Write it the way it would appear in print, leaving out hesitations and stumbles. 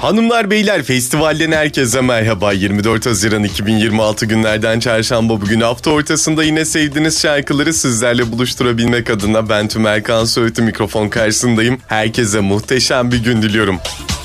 Hanımlar beyler, festivalden herkese merhaba. 24 Haziran 2026 günlerden çarşamba, bugün hafta ortasında yine sevdiğiniz şarkıları sizlerle buluşturabilmek adına ben Tümerkan Söğütü mikrofon karşısındayım. Herkese muhteşem bir gün diliyorum.